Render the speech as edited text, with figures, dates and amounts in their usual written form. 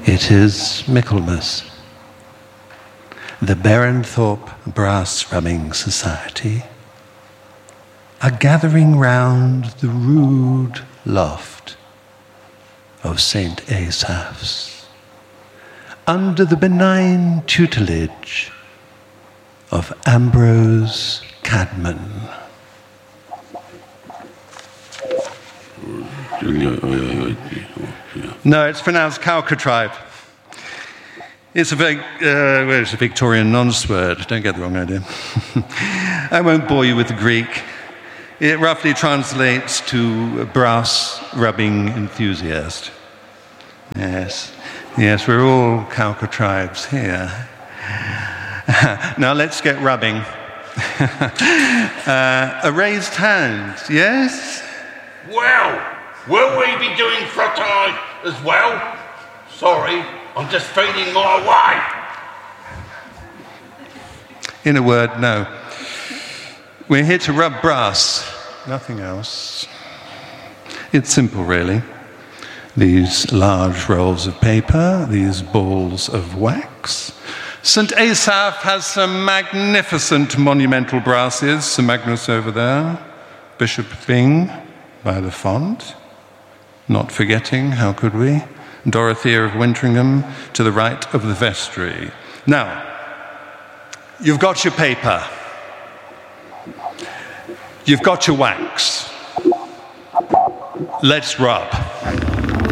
It is Michaelmas. The Baronthorpe Brass Rubbing Society are gathering round the rude loft of St. Asaph's under the benign tutelage of Ambrose Cadman. No, it's pronounced Calcatribe. It's a Victorian nonce word. Don't get the wrong idea. I won't bore you with the Greek. It roughly translates to brass rubbing enthusiast. Yes, we're all Calcatribes here. Now let's get rubbing. A raised hand, yes? Well, will we be doing frottage as well? Sorry, I'm just feeling my way. In a word, no. We're here to rub brass, nothing else. It's simple, really. These large rolls of paper, these balls of wax. St. Asaph has some magnificent monumental brasses, Sir Magnus over there, Bishop Byng by the font, not forgetting, how could we, Dorothea of Wintringham to the right of the vestry. Now, you've got your paper. You've got your wax. Let's rub.